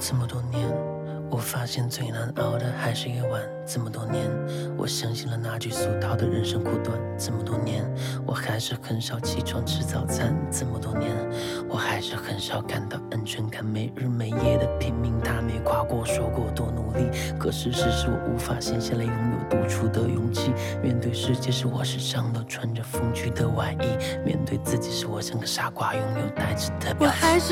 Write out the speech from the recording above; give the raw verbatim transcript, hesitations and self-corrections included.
这么多年，我发现最难熬的还是夜晚。这么多年，我相信了那句俗套的人生苦短。这么多年，我还是很少起床吃早餐。这么多年，我还是很少感到安全感，没日没夜的拼命，他没夸过说过多努力。可事实是我无法闲下来拥有独处的勇气。面对世界时，我时常都穿着风趣的外衣；面对自己时，我像个傻瓜，拥有呆滞的表情。